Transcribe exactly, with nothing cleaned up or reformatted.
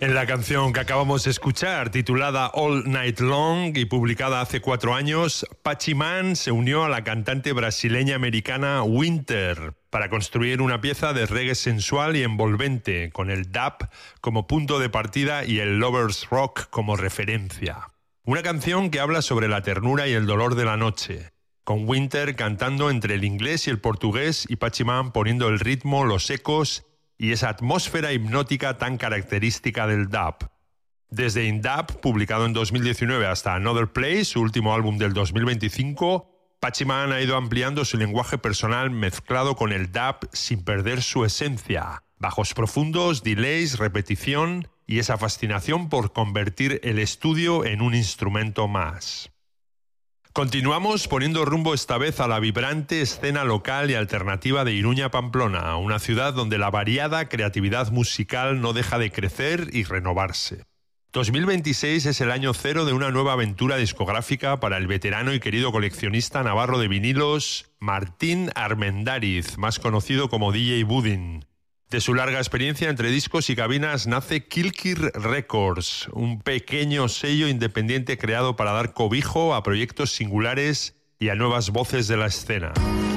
En la canción que acabamos de escuchar, titulada All Night Long y publicada hace cuatro años, Pachyman se unió a la cantante brasileña-americana Winter para construir una pieza de reggae sensual y envolvente, con el dub como punto de partida y el lovers rock como referencia. Una canción que habla sobre la ternura y el dolor de la noche, con Winter cantando entre el inglés y el portugués y Pachyman poniendo el ritmo, los ecos y esa atmósfera hipnótica tan característica del dub. Desde In Dub, publicado en dos mil diecinueve, hasta Another Place, su último álbum del dos mil veinticinco, Pachyman ha ido ampliando su lenguaje personal mezclado con el dub sin perder su esencia. Bajos profundos, delays, repetición y esa fascinación por convertir el estudio en un instrumento más. Continuamos poniendo rumbo esta vez a la vibrante escena local y alternativa de Iruña, Pamplona, una ciudad donde la variada creatividad musical no deja de crecer y renovarse. dos mil veintiséis es el año cero de una nueva aventura discográfica para el veterano y querido coleccionista navarro de vinilos Martín Armendáriz, más conocido como D J Budin. De su larga experiencia entre discos y cabinas nace Kilkir Records, un pequeño sello independiente creado para dar cobijo a proyectos singulares y a nuevas voces de la escena.